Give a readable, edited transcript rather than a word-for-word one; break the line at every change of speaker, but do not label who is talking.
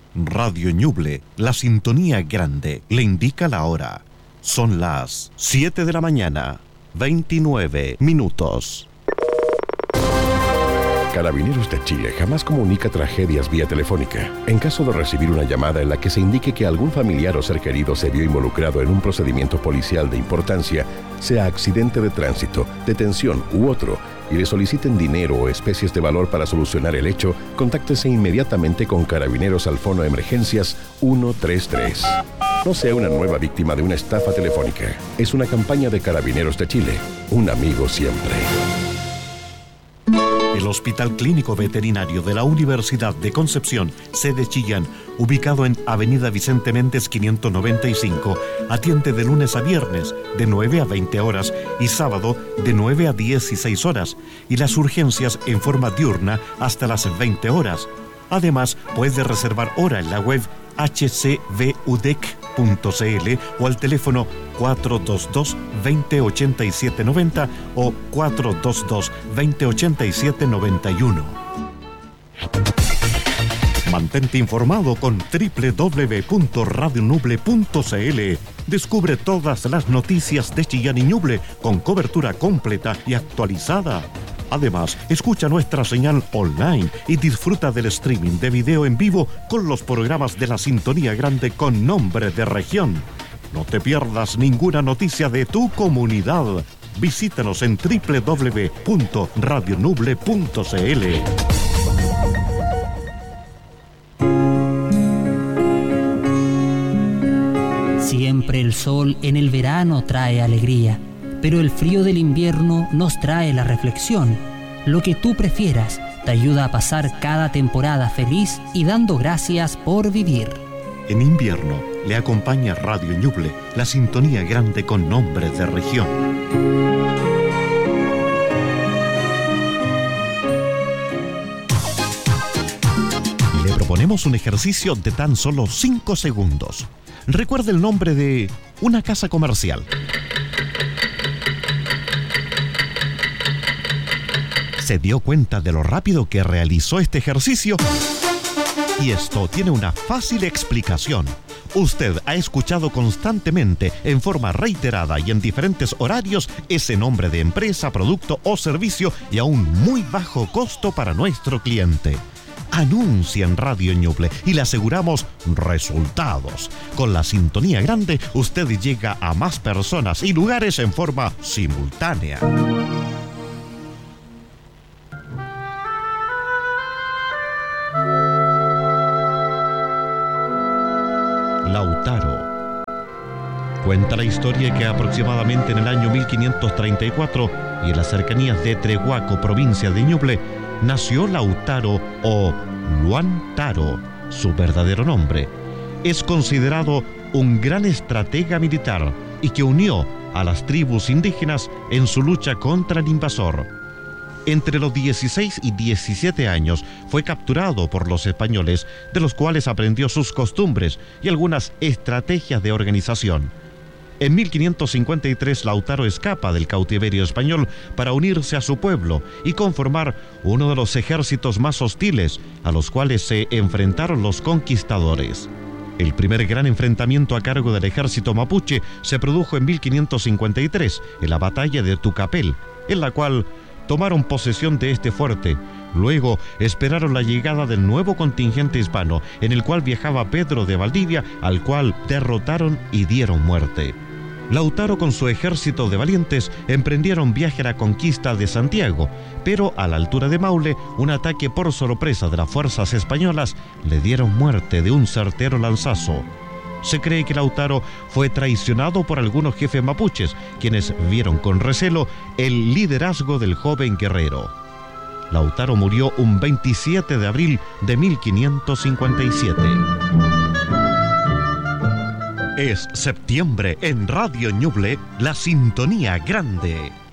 Radio Ñuble, la sintonía grande, le indica la hora. Son las 7 de la mañana, 29 minutos.
Carabineros de Chile jamás comunica tragedias vía telefónica. En caso de recibir una llamada en la que se indique que algún familiar o ser querido se vio involucrado en un procedimiento policial de importancia, sea accidente de tránsito, detención u otro, y le soliciten dinero o especies de valor para solucionar el hecho, contáctese inmediatamente con Carabineros al Fono de Emergencias 133. No sea una nueva víctima de una estafa telefónica. Es una campaña de Carabineros de Chile. Un amigo siempre.
El Hospital Clínico Veterinario de la Universidad de Concepción, sede Chillán, ubicado en Avenida Vicente Méndez 595, atiende de lunes a viernes de 9 a 20 horas y sábado de 9 a 16 horas y las urgencias en forma diurna hasta las 20 horas. Además, puede reservar hora en la web hcvudec.cl o al teléfono 422-2087-90 o 422-2087-91. Mantente informado con www.radionuble.cl. Descubre todas las noticias de Chillán y Ñuble con cobertura completa y actualizada. Además, escucha nuestra señal online y disfruta del streaming de video en vivo con los programas de la Sintonía Grande con nombre de región. No te pierdas ninguna noticia de tu comunidad. Visítanos en www.radionuble.cl.
Siempre el sol en el verano trae alegría, pero el frío del invierno nos trae la reflexión. Lo que tú prefieras te ayuda a pasar cada temporada feliz y dando gracias por vivir.
En invierno le acompaña Radio Ñuble, la sintonía grande con nombre de región. Le proponemos un ejercicio de tan solo 5 segundos. Recuerde el nombre de una casa comercial. ¿Se dio cuenta de lo rápido que realizó este ejercicio? Y esto tiene una fácil explicación. Usted ha escuchado constantemente, en forma reiterada y en diferentes horarios, ese nombre de empresa, producto o servicio y a un muy bajo costo para nuestro cliente. Anuncia en Radio Ñuble y le aseguramos resultados. Con la sintonía grande, usted llega a más personas y lugares en forma simultánea. Lautaro. Cuenta la historia que aproximadamente en el año 1534 y en las cercanías de Trehuaco, provincia de Ñuble, nació Lautaro o Luantaro, su verdadero nombre. Es considerado un gran estratega militar y que unió a las tribus indígenas en su lucha contra el invasor. Entre los 16 y 17 años fue capturado por los españoles, de los cuales aprendió sus costumbres y algunas estrategias de organización. En 1553 Lautaro escapa del cautiverio español para unirse a su pueblo y conformar uno de los ejércitos más hostiles a los cuales se enfrentaron los conquistadores. El primer gran enfrentamiento a cargo del ejército mapuche se produjo en 1553 en la batalla de Tucapel, en la cual tomaron posesión de este fuerte. Luego esperaron la llegada del nuevo contingente hispano, en el cual viajaba Pedro de Valdivia, al cual derrotaron y dieron muerte. Lautaro con su ejército de valientes emprendieron viaje a la conquista de Santiago, pero a la altura de Maule, un ataque por sorpresa de las fuerzas españolas le dieron muerte de un certero lanzazo. Se cree que Lautaro fue traicionado por algunos jefes mapuches, quienes vieron con recelo el liderazgo del joven guerrero. Lautaro murió un 27 de abril de 1557. Es septiembre en Radio Ñuble, la sintonía grande.